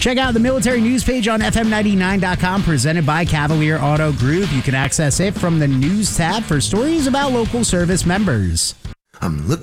Check out the military news page on FM99.com, presented by Cavalier Auto Group. You can access it from the news tab for stories about local service members. I'm looking